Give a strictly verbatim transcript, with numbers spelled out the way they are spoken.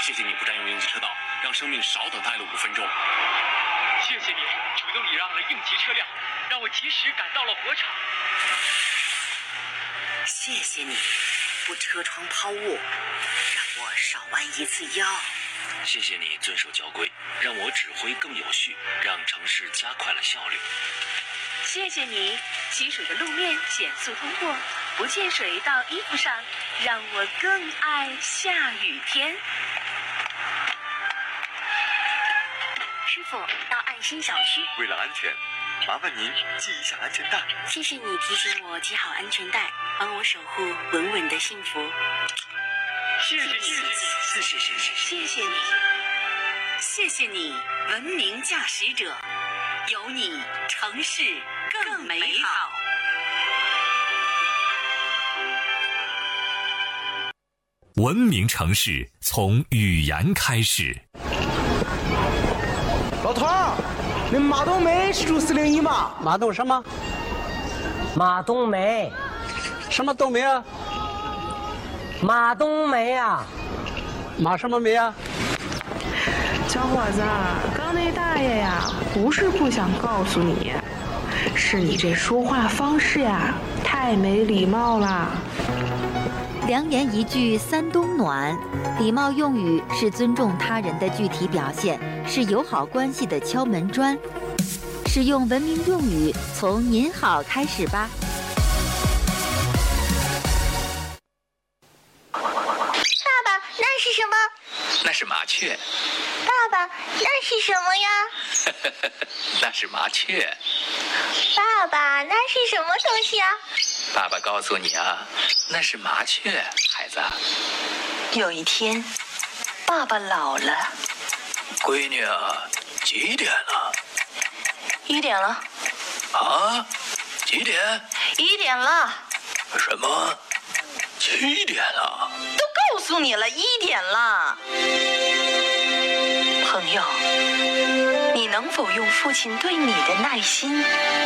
谢谢你不占用应急车道，让生命少等待了五分钟。 谢谢你主动礼让了应急车辆，让我及时赶到了火场。 谢谢你不车窗抛物，让我少弯一次腰。 谢谢你遵守交规，让我指挥更有序，让城市加快了效率。 谢谢你积水的路面减速通过，不溅水到衣服上，让我更爱下雨天。 师傅，到岸心小区。 为了安全，麻烦您系一下安全带。 谢谢你提醒我系好安全带，帮我守护稳稳的幸福。 谢谢你，谢谢你， 谢谢谢谢谢谢你，谢谢你，文明驾驶者，有你城市更美好。 文明城市从语言开始。 老头儿，那马冬梅是住四零一吗？ 马冬什么？ 马冬梅， 什么冬梅啊？ 马冬梅啊？ 马什么梅啊？ 小伙子，刚那大爷呀，不是不想告诉你，是你这说话方式呀，太没礼貌了。 良言一句三冬暖，礼貌用语是尊重他人的具体表现，是友好关系的敲门砖。使用文明用语，从您好开始吧。 爸爸，那是什么？ 那是麻雀。 爸爸，那是什么呀？ 那是麻雀。 爸爸，那是什么东西啊？ 爸爸告诉你啊，那是麻雀，孩子。 有一天，爸爸老了。 闺女啊，几点了？ 一点了。 啊？几点？ 一点了。 什么？七点了？ 都告诉你了，一点了。朋友，你能否用父亲对你的耐心